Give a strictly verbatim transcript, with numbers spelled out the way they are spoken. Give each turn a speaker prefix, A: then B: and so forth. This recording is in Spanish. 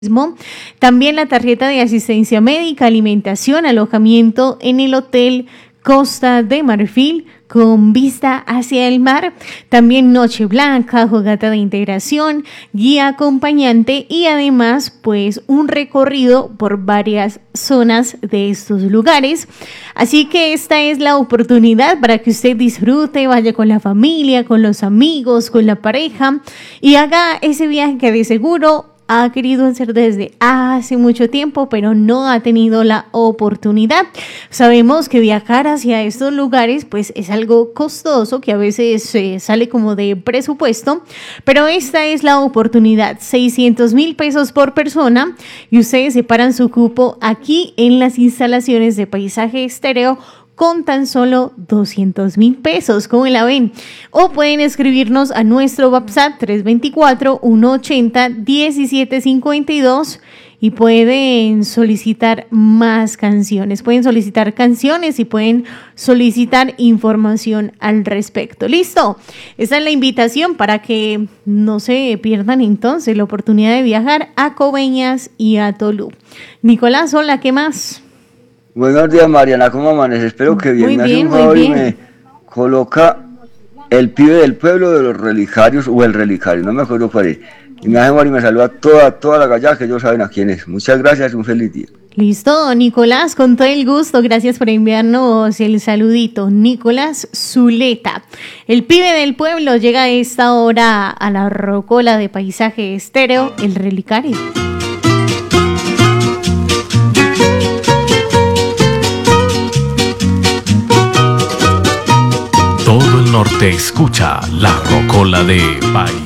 A: También la tarjeta de asistencia médica, alimentación, alojamiento en el Hotel Costa de Marfil con vista hacia el mar. También noche blanca, jogata de integración, guía acompañante y además pues un recorrido por varias zonas de estos lugares. Así que esta es la oportunidad para que usted disfrute, vaya con la familia, con los amigos, con la pareja y haga ese viaje que de seguro ha querido hacer desde hace mucho tiempo, pero no ha tenido la oportunidad. Sabemos que viajar hacia estos lugares pues es algo costoso, que a veces eh, sale como de presupuesto, pero esta es la oportunidad, seiscientos mil pesos por persona y ustedes separan su cupo aquí en las instalaciones de Paisaje Estéreo con tan solo doscientos mil pesos, ¿cómo la ven? O pueden escribirnos a nuestro WhatsApp tres dos cuatro, uno ocho cero, uno siete cinco dos y pueden solicitar más canciones, pueden solicitar canciones y pueden solicitar información al respecto. ¿Listo? Esa es la invitación para que no se pierdan entonces la oportunidad de viajar a Coveñas y a Tolú. Nicolás, hola, ¿qué más?
B: Buenos días, Mariana, ¿cómo amaneces? Espero que bien.
A: Muy
B: me
A: bien,
B: hace un favor
A: muy
B: y
A: bien.
B: me coloca el pibe del pueblo de los relicarios, o el relicario, no me acuerdo cuál es. Y me hace un favor y me saluda a toda, toda la gallada, que ellos saben a quién es. Muchas gracias y un feliz día.
A: Listo, Nicolás, con todo el gusto, gracias por enviarnos el saludito. Nicolás Zuleta, el pibe del pueblo, llega a esta hora a la rocola de Paisaje Estéreo, el relicario.
C: Todo el norte escucha la rocola de País.